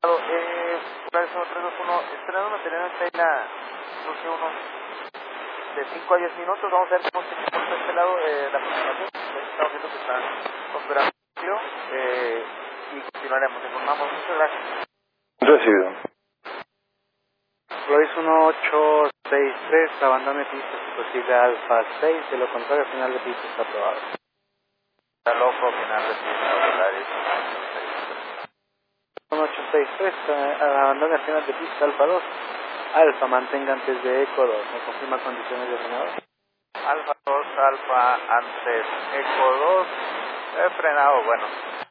Polaris 1321, estrenando material en China, puse unos de 5 a 10 minutos, vamos a ver cómo se comporta este lado de la programación. Estamos viendo que están operando y continuaremos, informamos. Muchas gracias. Recibido. Polaris 1863, abandone pista si posible Alfa 6, de lo contrario final de pista está aprobado. Está loco, final de pista, Polaris 1863, abandone final de pista Alfa 2. Alfa, mantenga antes de Eco 2, ¿me confirma condiciones de frenado? Alfa 2, Alfa antes, Eco 2, he frenado, bueno.